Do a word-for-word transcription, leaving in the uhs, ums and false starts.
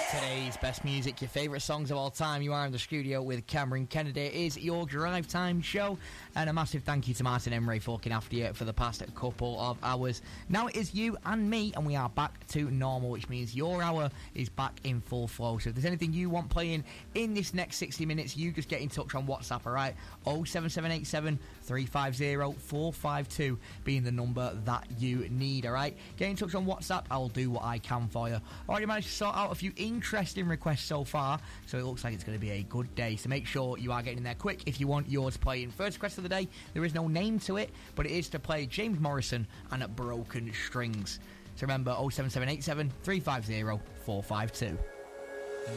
Today's best music, your favourite songs of all time. You are in the studio with Cameron Kennedy. It is your Drive Time show, and a massive thank you to Martin Emery for looking after you for the past couple of hours. Now it is you and me, and we are back to normal, which means your hour is back in full flow. So if there's anything you want playing in this next sixty minutes, you just get in touch on WhatsApp, alright? oh seven seven eight seven, three five zero, four five two being the number that you need, alright? Get in touch on WhatsApp, I will do what I can for you. Already managed to sort out a few interesting requests so far, so it looks like it's going to be a good day. So make sure you are getting in there quick if you want yours playing. First request of the day, there is no name to it, but it is to play James Morrison and Broken Strings. So remember, oh seven seven eight seven, three five zero, four five two.